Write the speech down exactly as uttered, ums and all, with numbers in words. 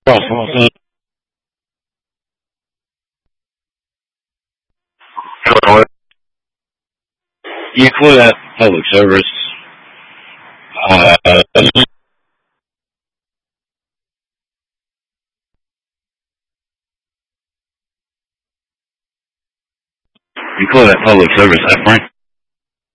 Cross, come on, son. Hello. You call that public service. Uh, you call that public service, that Frank?